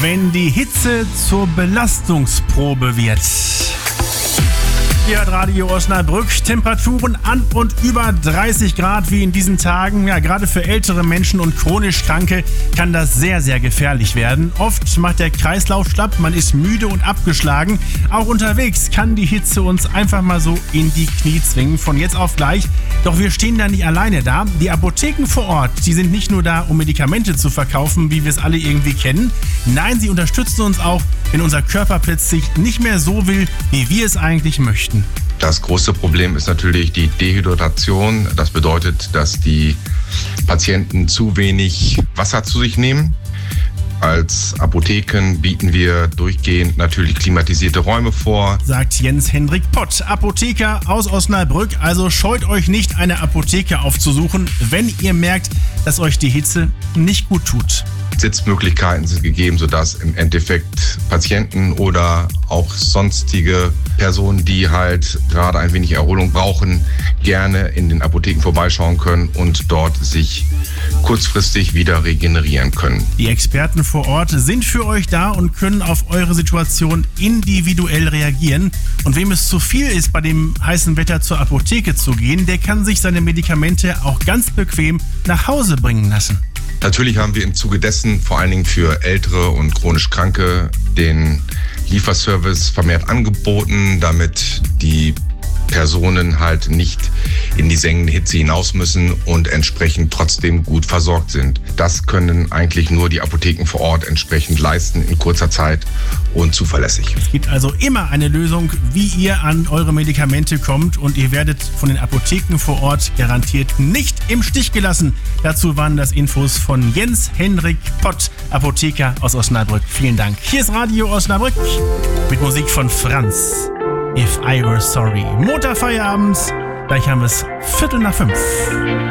wenn die Hitze zur Belastungsprobe wird. Ihr hört Radio Osnabrück, Temperaturen an und über 30 Grad wie in diesen Tagen. Ja, gerade für ältere Menschen und chronisch Kranke kann das sehr, sehr gefährlich werden. Oft macht der Kreislauf schlapp, man ist müde und abgeschlagen. Auch unterwegs kann die Hitze uns einfach mal so in die Knie zwingen, von jetzt auf gleich. Doch wir stehen da nicht alleine da. Die Apotheken vor Ort, die sind nicht nur da, um Medikamente zu verkaufen, wie wir es alle irgendwie kennen. Nein, sie unterstützen uns auch, wenn unser Körper plötzlich nicht mehr so will, wie wir es eigentlich möchten. Das große Problem ist natürlich die Dehydratation. Das bedeutet, dass die Patienten zu wenig Wasser zu sich nehmen. Als Apotheken bieten wir durchgehend natürlich klimatisierte Räume vor, sagt Jens-Hendrik Pott, Apotheker aus Osnabrück. Also scheut euch nicht, eine Apotheke aufzusuchen, wenn ihr merkt, dass euch die Hitze nicht gut tut. Sitzmöglichkeiten sind gegeben, sodass im Endeffekt Patienten oder auch sonstige Personen, die halt gerade ein wenig Erholung brauchen, gerne in den Apotheken vorbeischauen können und dort sich kurzfristig wieder regenerieren können. Die Experten vor Ort sind für euch da und können auf eure Situation individuell reagieren. Und wem es zu viel ist, bei dem heißen Wetter zur Apotheke zu gehen, der kann sich seine Medikamente auch ganz bequem nach Hause bringen lassen. Natürlich haben wir im Zuge dessen vor allen Dingen für ältere und chronisch Kranke den Lieferservice vermehrt angeboten, damit die Personen halt nicht in die sengende Hitze hinaus müssen und entsprechend trotzdem gut versorgt sind. Das können eigentlich nur die Apotheken vor Ort entsprechend leisten in kurzer Zeit und zuverlässig. Es gibt also immer eine Lösung, wie ihr an eure Medikamente kommt, und ihr werdet von den Apotheken vor Ort garantiert nicht im Stich gelassen. Dazu waren das Infos von Jens-Hendrik Pott, Apotheker aus Osnabrück. Vielen Dank. Hier ist Radio Osnabrück mit Musik von Franz. If I Were Sorry. Montagfeierabend, gleich haben wir es 4:45.